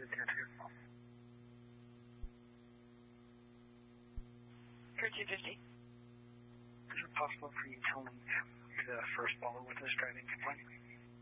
to answer your call. For 250. Is it possible for you to tell me the first follow with this driving complaint?